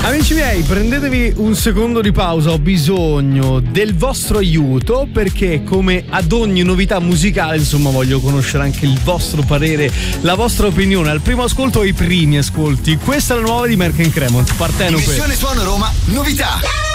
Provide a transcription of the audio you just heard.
Amici miei, prendetevi un secondo di pausa, ho bisogno del vostro aiuto perché come ad ogni novità musicale, insomma, voglio conoscere anche il vostro parere, la vostra opinione. Al primo ascolto o ai primi ascolti? Questa è la nuova di Merck & Cremont, Partenope. Missione Suono Roma, novità.